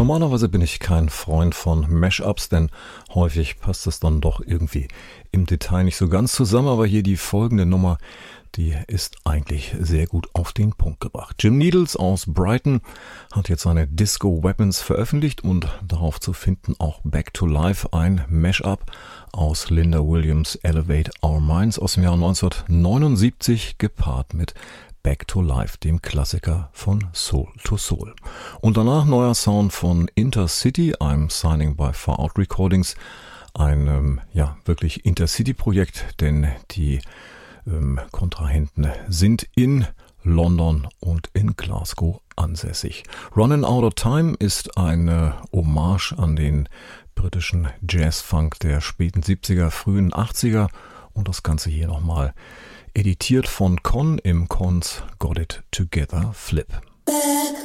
Normalerweise bin ich kein Freund von Mashups, denn häufig passt es dann doch irgendwie im Detail nicht so ganz zusammen, aber hier die folgende Nummer, die ist eigentlich sehr gut auf den Punkt gebracht. Jim Needles aus Brighton hat jetzt seine Disco Weapons veröffentlicht und darauf zu finden auch Back to Life, ein Mashup aus Linda Williams' Elevate Our Minds aus dem Jahr 1979, gepaart mit Back to Life, dem Klassiker von Soul to Soul. Und danach neuer Sound von Intercity, I'm Signing by Far Out Recordings, ein wirklich Intercity-Projekt, denn die Kontrahenten sind in London und in Glasgow ansässig. Running Out of Time ist eine Hommage an den britischen Jazz-Funk der späten 70er, frühen 80er und das Ganze hier nochmal editiert von Con im Cons Got It Together Flip.